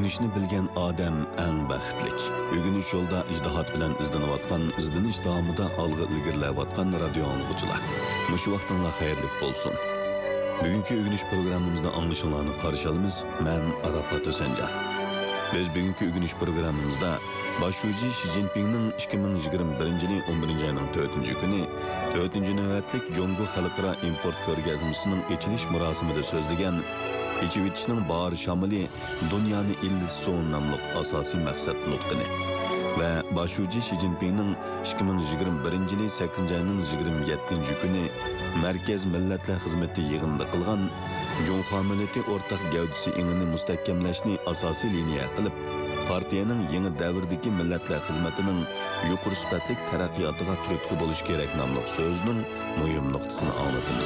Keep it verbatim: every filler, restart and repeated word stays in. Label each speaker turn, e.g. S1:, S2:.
S1: Ögünüşni bilgen adam eng baxtlik. Ögünüş yolda ijdihat bilan izlanayotgan, izlanish davomida algı ilgirlayotgan radio anglag'uchilar. Mushu vaqtinglar xayrlik bo'lsin. Bugungi ögünüş programmamizda anglashinglarni qarshi olamiz. Men Arafat O'sanjar. Biz bugungi ögünüş programmamizda Başuji Xi Jinpingning ikki ming yigirma birinchi yil o'n birinchi oyning to'rtinchi kuni to'rtinchi navbatlik Jongu xalqaro import ko'rgazmasining ochilish marosimida so'zlagan Ichivitishning bar shamili dunyoni illiso'n nomli asosiy maqsad nutqini va Başuji Xi Jinpingning ikki ming yigirma birinchi yil sakkizinchi oyning yigirma yettinchi kuni Markaz Millatlar xizmati yig'inida qilgan Jonxo millati o'rtaq gavdasi ingini mustahkamlashni asosiy liniya qilib, partiyaning yangi davrdagi millatlar xizmatining yuqori sifatli taraqqiyotiga turtki bo'lish kerak nomli so'zning muhim nuqtasini anglatamiz.